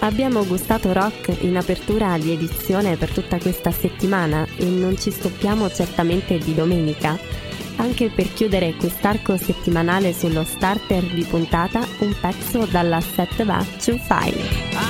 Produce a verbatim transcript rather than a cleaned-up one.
Abbiamo gustato rock in apertura di edizione per tutta questa settimana e non ci stoppiamo certamente di domenica. Anche per chiudere quest'arco settimanale sullo starter di puntata, un pezzo dalla Set Va To File.